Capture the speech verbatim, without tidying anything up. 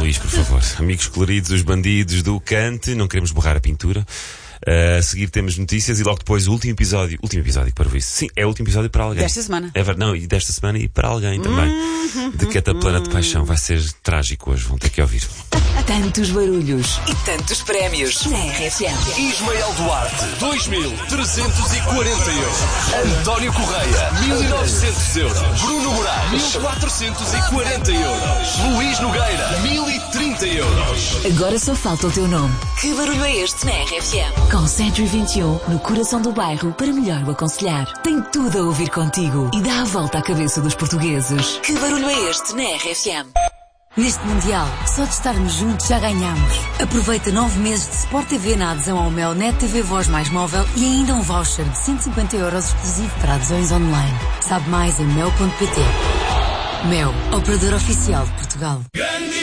Luís, por favor. Amigos coloridos, os bandidos do Cante, não queremos borrar a pintura. Uh, a seguir temos notícias e logo depois o último episódio. Último episódio para isso. Sim, é o último episódio para alguém. Desta semana. É verdade, não, e desta semana e para alguém também. Uhum, de Cataplana de Paixão. Vai ser trágico hoje, vão ter que ouvir. Tantos barulhos e tantos prémios na R F M. Ismael Duarte, dois mil trezentos e quarenta euros. António Correia, mil e novecentos euros. Bruno Moraes, mil quatrocentos e quarenta euros. Luís Nogueira, mil e trinta euros. Agora só falta o teu nome. Que barulho é este na R F M? Com Century vinte e um, no coração do bairro, para melhor o aconselhar. Tem tudo a ouvir contigo e dá a volta à cabeça dos portugueses. Que barulho é este na R F M? Neste Mundial, só de estarmos juntos já ganhamos. Aproveita nove meses de Sport T V na adesão ao Mel Net T V Voz mais móvel e ainda um voucher de cento e cinquenta euros exclusivo para adesões online. Sabe mais em mel ponto pt. Mel, operador oficial de Portugal.